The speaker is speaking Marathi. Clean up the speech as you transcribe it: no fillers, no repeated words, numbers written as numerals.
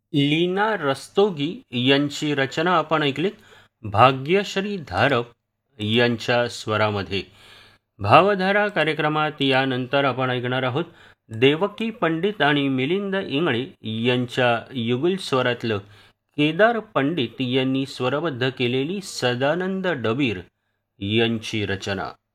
लीना रस्तोगी यांची रचना आपण ऐकलीत. भाग्यश्री धारप यांच्या स्वरामध्ये. भावधारा कार्यक्रमात यानंतर आपण ऐकणार आहोत देवकी पंडित आणि मिलिंद इंगळे यांच्या युगल स्वरातलं केदार पंडित यांनी स्वरबद्ध केलेली सदानंद डबीर यांची रचना.